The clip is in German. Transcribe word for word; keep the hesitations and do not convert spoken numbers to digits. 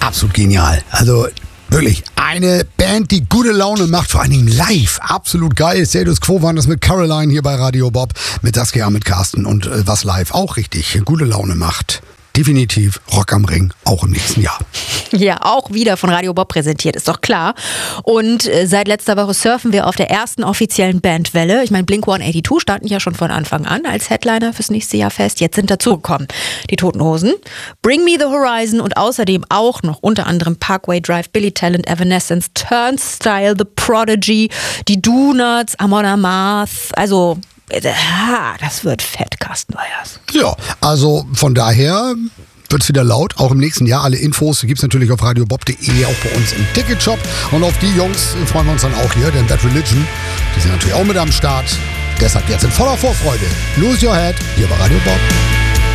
absolut genial. Also wirklich eine Band, die gute Laune macht, vor allen Dingen live. Absolut geil. Status Quo waren das mit Caroline hier bei Radio Bob, mit Saskia, mit Carsten und äh, was live auch richtig gute Laune macht. Definitiv Rock am Ring, auch im nächsten Jahr. Ja, auch wieder von Radio Bob präsentiert, ist doch klar. Und äh, seit letzter Woche surfen wir auf der ersten offiziellen Bandwelle. Ich meine, Blink hundertzweiundachtzig standen ja schon von Anfang an als Headliner fürs nächste Jahr fest. Jetzt sind dazugekommen die Toten Hosen, Bring Me the Horizon und außerdem auch noch unter anderem Parkway Drive, Billy Talent, Evanescence, Turnstile, The Prodigy, die Donuts, Amon Amarth, also... das wird fett, Carsten Weyers. Ja, also von daher wird es wieder laut, auch im nächsten Jahr. Alle Infos gibt es natürlich auf radiobob punkt de, auch bei uns im Ticketshop. Und auf die Jungs freuen wir uns dann auch hier, denn Bad Religion, die sind natürlich auch mit am Start. Deshalb jetzt in voller Vorfreude. Lose Your Head, hier bei Radio Bob.